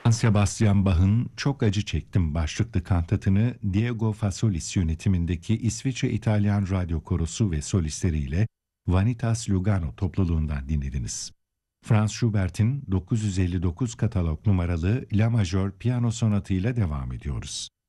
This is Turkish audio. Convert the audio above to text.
Sebastian Bach'ın Çok Acı Çektim başlıklı kantatını Diego Fasolis yönetimindeki İsviçre-İtalyan radyo korosu ve solistleriyle Vanitas Lugano topluluğundan dinlediniz. Franz Schubert'in 959 katalog numaralı La Majör piyano sonatıyla devam ediyoruz.